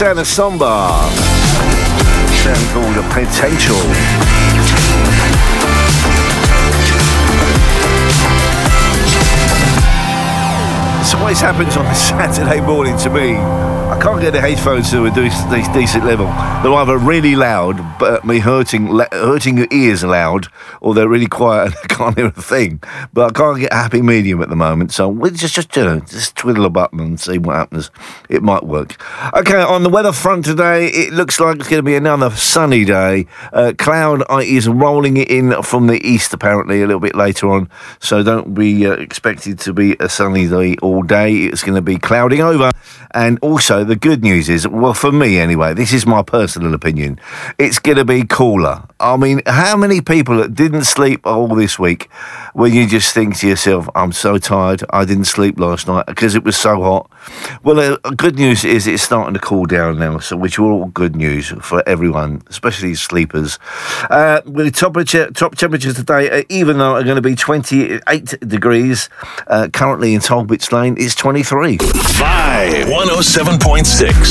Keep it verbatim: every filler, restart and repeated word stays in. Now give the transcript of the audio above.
sound of Somba. Sound called a Potential. This always happens on a Saturday morning to me. I can't get the headphones to a de- decent level. They're either really loud, but me hurting hurting your ears loud, or they're really quiet and I can't hear a thing. But I can't get a happy medium at the moment, so we'll just just you know, just twiddle a button and see what happens. It might work. Okay, on the weather front today, it looks like it's going to be another sunny day. Uh, cloud is rolling in from the east, apparently, a little bit later on, so don't be uh, expected to be a sunny day all day. It's going to be clouding over, and also the good news is, well, for me anyway, this is my personal opinion, it's going to be cooler. I mean, how many people that didn't sleep all this week when you just think to yourself, I'm so tired, I didn't sleep last night because it was so hot? Well, uh, good news is it's starting to cool down now, so which are all good news for everyone, especially sleepers. Uh, with the top, top temperatures today, uh, even though are going to be twenty-eight degrees, uh, currently in Talbot's Lane, it's twenty-three. Vibe one oh seven point six.